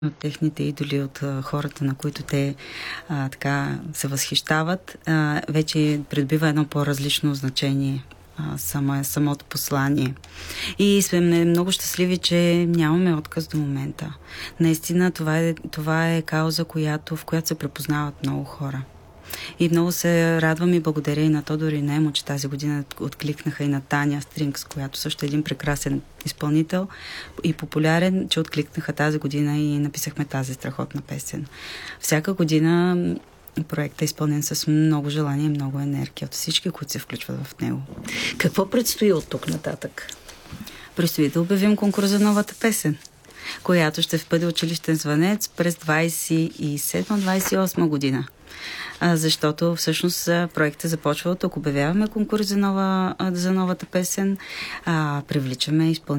от техните идоли, от хората, на които те така се възхищават, вече придобива едно по-различно значение. Самото послание. И сме много щастливи, че нямаме отказ до момента. Наистина това е кауза, в която се препознават много хора. И много се радвам и благодаря и на Тодор и Немо, че тази година откликнаха, и на Таня Стрингс, която също е един прекрасен изпълнител и популярен, че откликнаха тази година и написахме тази страхотна песен. Всяка година проектът е изпълнен с много желание и много енергия от всички, които се включват в него. Какво предстои от тук нататък? Предстои да обявим конкурс за новата песен, която ще бъде училищен звънец през 27-28 година. Защото всъщност проектът започва от тук. Обявяваме конкурс за новата песен, привличаме изпълнителите.